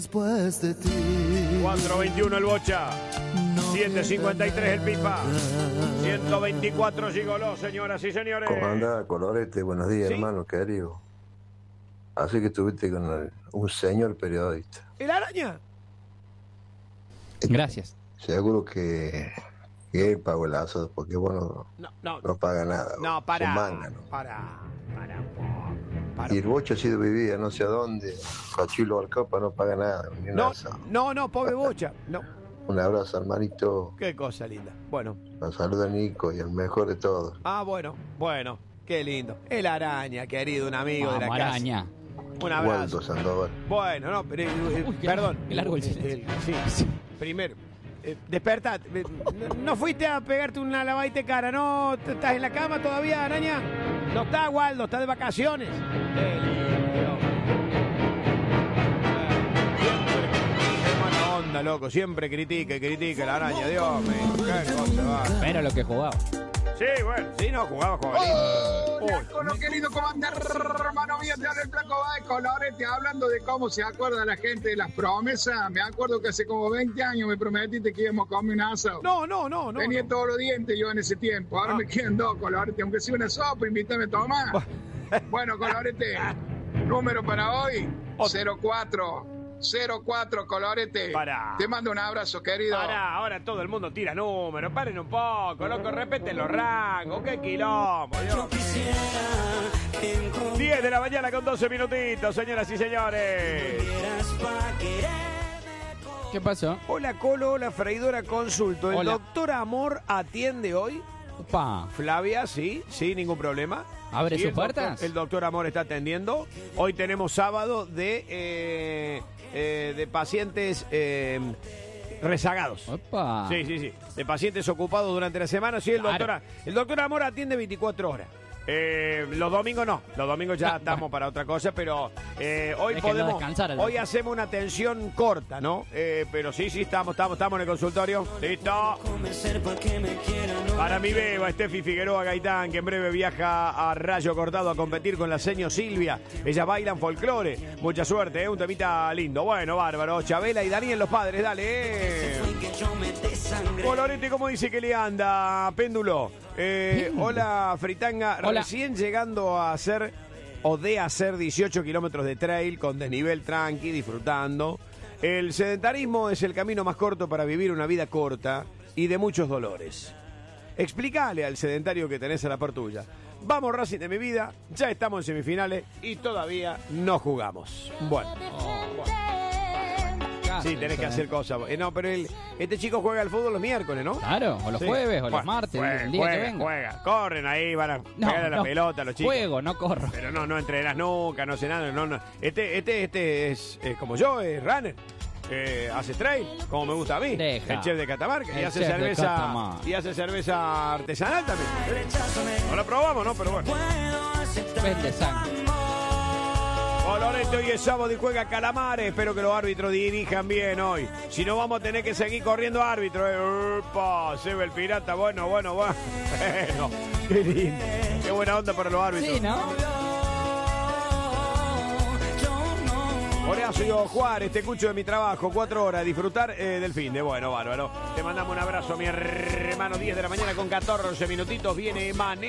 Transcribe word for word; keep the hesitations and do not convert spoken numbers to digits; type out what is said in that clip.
Después de ti. cuatro veintiuno el Bocha. siete cincuenta y tres el Pipa. ciento veinticuatro Gigoló, señoras y señores. ¿Cómo andás, Colorete? Buenos días, ¿Sí? hermano querido. Así que estuviste con el- un señor periodista. ¿El araña? Gracias. Seguro que, que él pagó el asado, porque vos no, No, no, no paga nada. no, vos. para. Sos manga, ¿no? Para, para, para. Y el Bocho ha sido vivía no sé a dónde, Cachilo Alcapa no paga nada, ni un No, asado. no, no, pobre Bocha. No, Un abrazo, hermanito. qué cosa linda. Bueno, Un saludo a Nico y el mejor de todos. ah, bueno, bueno, qué lindo. El araña, querido, un amigo de la Vamos, casa. araña. Un abrazo. Waldo Sandoval. Bueno, no, pero, eh, Uy, qué perdón. largo, qué largo el silencio. Eh, sí, sí. Primero, eh, despertate. Eh, no, no fuiste a pegarte una lavadita de cara, ¿no? ¿Estás en la cama todavía, araña? No está, Waldo, está de vacaciones. Qué lindo. Qué mala onda, loco. Siempre critica y critica la araña. Dios mío, qué cosa va. Mira lo que jugaba. Sí, bueno, sí, no, jugaba, jugaba lindo. Uy. Con lo querido comandante, hermano mío, te habla el Flaco Báez, Colorete, hablando de cómo se acuerda la gente de las promesas. Me acuerdo que hace como veinte años me prometiste que íbamos a comer un asado. No, no, no, no. Tenía no. todos los dientes yo en ese tiempo. Ahora Ah. me quedan dos, Colorete. Aunque sea una sopa, invítame a tomar. Bueno, Colorete, número para hoy, cero cuatro cero cuatro, Colorete. Pará. Te mando un abrazo, querido. Ahora, ahora todo el mundo tira números, paren un poco, loco, respeten los rangos, qué quilombo, Dios. diez de la mañana con doce minutitos, señoras y señores. ¿Qué pasó? Hola Colo, hola Freidora Consulto. ¿El Hola. doctor Amor atiende hoy? Opa. Flavia, sí, sí, ningún problema. ¿Abre Sí, sus el doctor- puertas? El doctor Amor está atendiendo. Hoy tenemos sábado de, eh, eh, de pacientes eh, rezagados. Opa. Sí, sí, sí. De pacientes ocupados durante la semana. Sí, el Claro. doctor, el doctor Amor atiende veinticuatro horas. Eh, los domingos no, los domingos ya No, estamos bueno. para otra cosa, pero eh, hoy Déjenlo podemos, descansar al hoy doctor. hacemos una atención corta, ¿no? Eh, pero sí, sí, estamos, estamos, estamos en el consultorio. Listo. Para mi beba, Steffi Figueroa Gaitán, que en breve viaja a Rayo Cortado a competir con la seño Silvia. Ellas bailan folclore. Mucha suerte, ¿eh? Un temita lindo. Bueno, bárbaro. Chabela y Daniel, los padres, dale, eh. Colorete, ¿cómo dice que le anda? Péndulo. Eh, hola, Fritanga. Hola. Recién llegando a hacer o de hacer dieciocho kilómetros de trail con desnivel tranqui, disfrutando. El sedentarismo es el camino más corto para vivir una vida corta y de muchos dolores. Explícale al sedentario que tenés a la par tuya. Vamos, Racing de mi vida, ya estamos en semifinales y todavía no jugamos. Bueno. Sí, tenés que hacer cosas. Eh, no, pero el, este chico juega al fútbol los miércoles, ¿no? Claro, o los Sí. jueves, o los Bueno, martes, juega, el día juega, que venga. Juega, corren ahí, van a No, pegar a la no. pelota los chicos. Juego, no corro. Pero no, no entrenas nunca, no sé nada. No, no. Este, este, este es, es como yo, es runner. Eh, hace trail, como me gusta a mí. Deja. El chef de Catamarca. Y El hace chef de cerveza. Catamarca. Y hace cerveza artesanal también. No lo probamos, ¿no? Pero bueno. Vende sangre. Colorete, hoy es sábado y juega Calamares. Espero que los árbitros dirijan bien hoy. Si no, vamos a tener que seguir corriendo árbitros. Eh. Upa, se ve el pirata. Bueno, bueno, bueno. Bueno, qué lindo. Qué buena onda para los árbitros. Sí, ¿no? Horacio Juárez, te escucho de mi trabajo. Cuatro horas, disfrutar eh, del fin de. Bueno, bárbaro. Te mandamos un abrazo, mi hermano. diez de la mañana con catorce minutitos. Viene Mané.